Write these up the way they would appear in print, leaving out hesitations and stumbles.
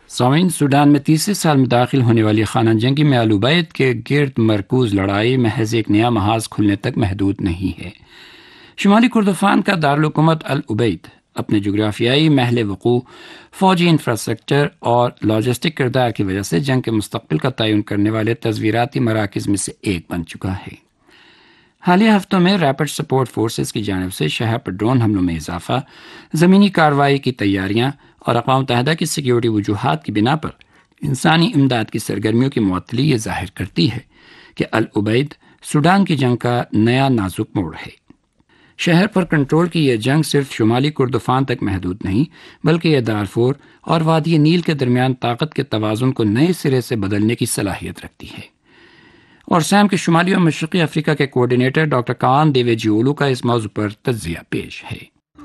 سامعین، سوڈان میں تیسرے سال میں داخل ہونے والی خانہ جنگی میں العبید کے گرد مرکوز لڑائی محض ایک نیا محاذ کھلنے تک محدود نہیں ہے۔ شمالی کردفان کا دارالحکومت العبید اپنے جغرافیائی محل وقوع، فوجی انفراسٹرکچر اور لاجسٹک کردار کی وجہ سے جنگ کے مستقبل کا تعین کرنے والے تصویراتی مراکز میں سے ایک بن چکا ہے۔ حالیہ ہفتوں میں ریپڈ سپورٹ فورسز کی جانب سے شہر پر ڈرون حملوں میں اضافہ، زمینی کارروائی کی تیاریاں اور اقوام متحدہ کی سیکیورٹی وجوہات کی بنا پر انسانی امداد کی سرگرمیوں کی معطلی یہ ظاہر کرتی ہے کہ العبید سوڈان کی جنگ کا نیا نازک موڑ ہے۔ شہر پر کنٹرول کی یہ جنگ صرف شمالی کردفان تک محدود نہیں، بلکہ یہ دارفور اور وادی نیل کے درمیان طاقت کے توازن کو نئے سرے سے بدلنے کی صلاحیت رکھتی ہے۔ اور سام کے شمالی اور مشرقی افریقہ کے کوارڈینیٹر ڈاکٹر کان دیوے جیولو کا اس موضوع پر تجزیہ پیش ہے۔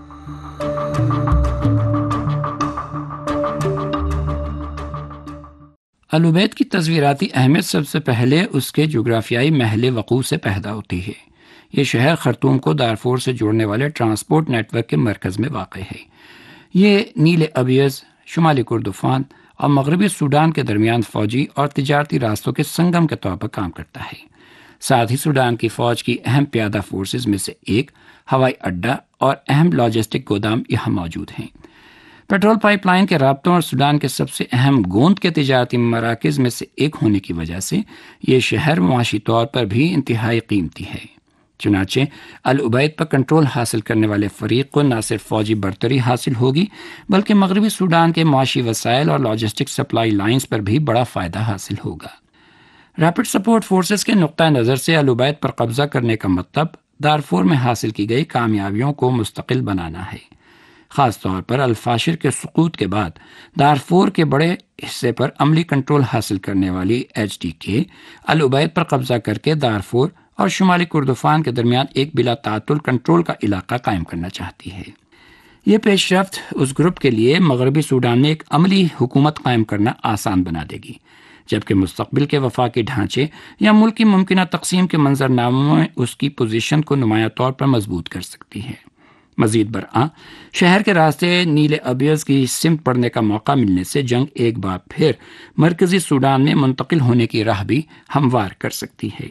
العبید کی تصویراتی اہمیت سب سے پہلے اس کے جغرافیائی محل وقوع سے پیدا ہوتی ہے۔ یہ شہر خرطوم کو دارفور سے جوڑنے والے ٹرانسپورٹ نیٹ ورک کے مرکز میں واقع ہے۔ یہ نیل ابیض، شمالی کردفان اور مغربی سوڈان کے درمیان فوجی اور تجارتی راستوں کے سنگم کے طور پر کام کرتا ہے۔ ساتھ ہی سوڈان کی فوج کی اہم پیادہ فورسز میں سے ایک ہوائی اڈہ اور اہم لاجسٹک گودام یہاں موجود ہیں۔ پیٹرول پائپ لائن کے رابطوں اور سوڈان کے سب سے اہم گوند کے تجارتی مراکز میں سے ایک ہونے کی وجہ سے یہ شہر معاشی طور پر بھی انتہائی قیمتی ہے۔ چنانچہ العبید پر کنٹرول حاصل کرنے والے فریق کو نہ صرف فوجی برتری حاصل ہوگی، بلکہ مغربی سوڈان کے معاشی وسائل اور لاجسٹک سپلائی لائنز پر بھی بڑا فائدہ حاصل ہوگا۔ ریپڈ سپورٹ فورسز کے نقطہ نظر سے العبید پر قبضہ کرنے کا مطلب دارفور میں حاصل کی گئی کامیابیوں کو مستقل بنانا ہے۔ خاص طور پر الفاشر کے سقوط کے بعد دارفور کے بڑے حصے پر عملی کنٹرول حاصل کرنے والی HDK العبید پر قبضہ کر کے دارفور اور شمالی کردفان کے درمیان ایک بلا تعطل کنٹرول کا علاقہ قائم کرنا چاہتی ہے۔ یہ پیش رفت اس گروپ کے لیے مغربی سوڈان میں ایک عملی حکومت قائم کرنا آسان بنا دے گی، جبکہ مستقبل کے وفاقی ڈھانچے یا ملک کی ممکنہ تقسیم کے منظرناموں میں اس کی پوزیشن کو نمایاں طور پر مضبوط کر سکتی ہے۔ مزید برآں شہر کے راستے نیل ابیض کی سمت پڑنے کا موقع ملنے سے جنگ ایک بار پھر مرکزی سوڈان میں منتقل ہونے کی راہ بھی ہموار کر سکتی ہے۔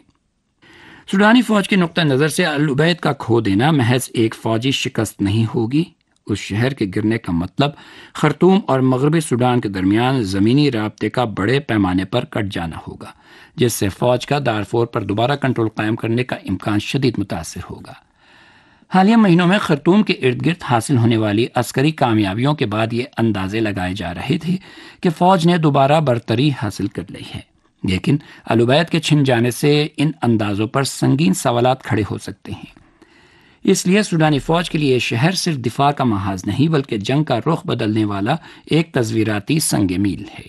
سوڈانی فوج کے نقطہ نظر سے العبید کا کھو دینا محض ایک فوجی شکست نہیں ہوگی۔ اس شہر کے گرنے کا مطلب خرطوم اور مغربی سوڈان کے درمیان زمینی رابطے کا بڑے پیمانے پر کٹ جانا ہوگا، جس سے فوج کا دارفور پر دوبارہ کنٹرول قائم کرنے کا امکان شدید متاثر ہوگا۔ حالیہ مہینوں میں خرطوم کے ارد گرد حاصل ہونے والی عسکری کامیابیوں کے بعد یہ اندازے لگائے جا رہے تھے کہ فوج نے دوبارہ برتری حاصل کر لی ہے، لیکن العبید کے چھن جانے سے ان اندازوں پر سنگین سوالات کھڑے ہو سکتے ہیں۔ اس لیے سوڈانی فوج کے لیے یہ شہر صرف دفاع کا محاذ نہیں، بلکہ جنگ کا رخ بدلنے والا ایک تصویراتی سنگ میل ہے۔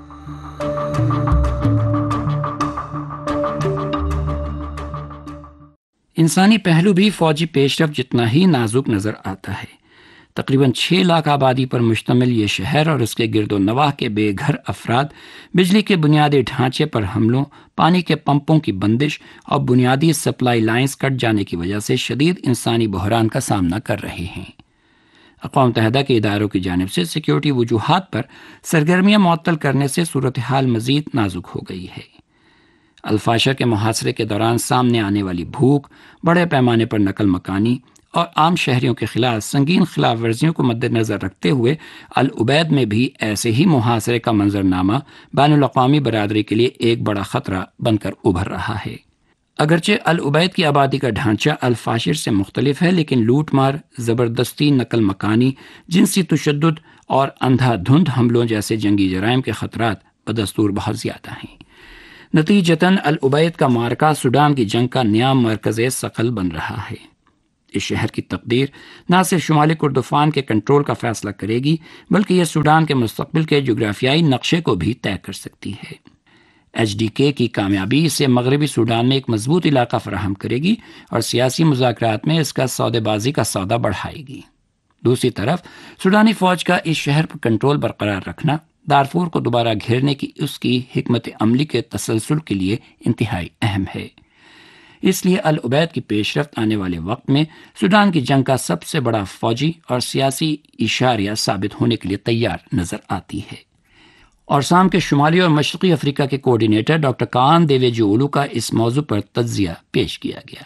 انسانی پہلو بھی فوجی پیش رفت جتنا ہی نازک نظر آتا ہے۔ تقریباً 6 لاکھ آبادی پر مشتمل یہ شہر اور اس کے گرد و نواح کے بے گھر افراد بجلی کے بنیادی ڈھانچے پر حملوں، پانی کے پمپوں کی بندش اور بنیادی سپلائی لائنز کٹ جانے کی وجہ سے شدید انسانی بحران کا سامنا کر رہے ہیں۔ اقوام متحدہ کے اداروں کی جانب سے سیکیورٹی وجوہات پر سرگرمیاں معطل کرنے سے صورتحال مزید نازک ہو گئی ہے۔ الفاشر کے محاصرے کے دوران سامنے آنے والی بھوک، بڑے پیمانے پر نقل مکانی اور عام شہریوں کے خلاف سنگین خلاف ورزیوں کو مد نظر رکھتے ہوئے العبید میں بھی ایسے ہی محاصرے کا منظرنامہ بین الاقوامی برادری کے لیے ایک بڑا خطرہ بن کر ابھر رہا ہے۔ اگرچہ العبید کی آبادی کا ڈھانچہ الفاشر سے مختلف ہے، لیکن لوٹ مار، زبردستی نقل مکانی، جنسی تشدد اور اندھا دھند حملوں جیسے جنگی جرائم کے خطرات بدستور بہت زیادہ ہیں۔ نتیجتاً العبید کا معرکہ سوڈان کی جنگ کا نیا مرکز ثقل بن رہا ہے۔ اس شہر کی تقدیر نہ صرف شمالی کردفان کے کنٹرول کا فیصلہ کرے گی، بلکہ یہ سوڈان کے مستقبل کے جغرافیائی نقشے کو بھی طے کر سکتی ہے۔ HDK کی کامیابی اسے مغربی سوڈان میں ایک مضبوط علاقہ فراہم کرے گی اور سیاسی مذاکرات میں اس کا سودے بازی کا سودا بڑھائے گی۔ دوسری طرف سوڈانی فوج کا اس شہر پر کنٹرول برقرار رکھنا دارفور کو دوبارہ گھیرنے کی اس کی حکمت عملی کے تسلسل کے لیے انتہائی اہم ہے۔ اس لیے العبید کی پیش رفت آنے والے وقت میں سوڈان کی جنگ کا سب سے بڑا فوجی اور سیاسی اشاریہ ثابت ہونے کے لیے تیار نظر آتی ہے۔ اور سام کے شمالی اور مشرقی افریقہ کے کوارڈینیٹر ڈاکٹر کان دیویجیولو کا اس موضوع پر تجزیہ پیش کیا گیا۔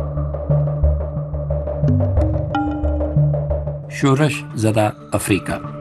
شورش زدہ افریقہ۔